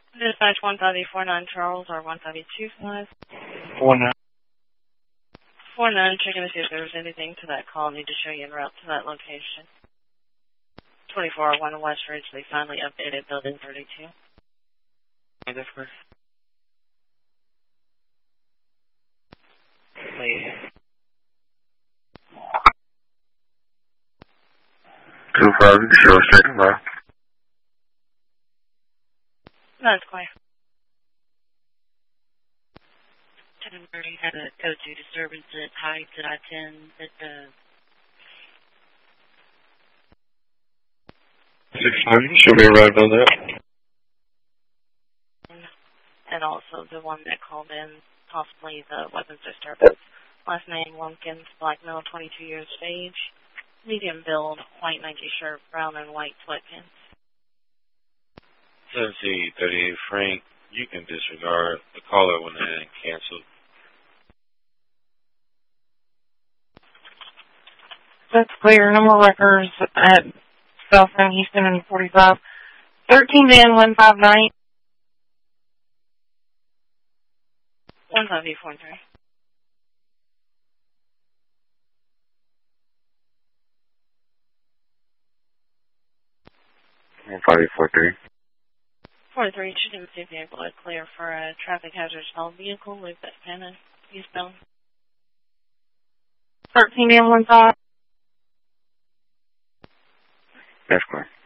Dispatch 1549 Charles or 1525. 49. 49, checking to see if there was anything to that call. Need to show you en route to that location. 2401 West Ridgely, finally updated, building 32. Hey, that's good. Wait. 25, show straight left. That's clear. 1030 had a code 2 disturbance at Heights at I-10 at the... 690, should be arrived on that. And also the one that called in, possibly the weapons disturbance. Last name, Lumpkins, black male, 22 years of age. Medium build, white Nike shirt, brown and white sweatpants. 7C38 Frank, you can disregard. The caller went ahead and canceled. That's clear. No more records at South End, Houston, and 45. 13 man 159. 1543. And 5843. 43, should see if you're able to clear for a traffic hazard stalled vehicle. Loop at Penn, eastbound. 13 man 15. That's correct.